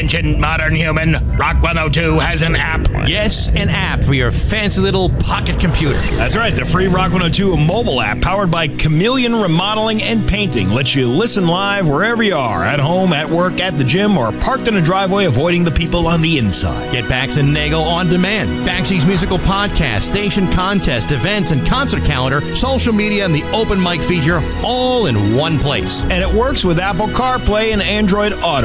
ancient modern human, Rock 102 has an app. Yes, an app for your fancy little pocket computer. That's right, the free Rock 102 mobile app powered by Chameleon Remodeling and Painting lets you listen live wherever you are, at home, at work, at the gym, or parked in a driveway avoiding the people on the inside. Get Bax and Nagel on demand. Baxi's musical podcast, station contest, events, and concert calendar, social media, and the open mic feature all in one place. And it works with Apple CarPlay and Android Auto.